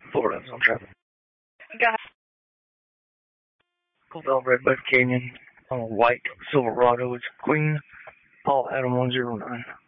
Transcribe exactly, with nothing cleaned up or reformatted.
Florida on traffic. Got Cobell Redbud Canyon on a white Silverado. It's Queen Paul Adam one zero nine.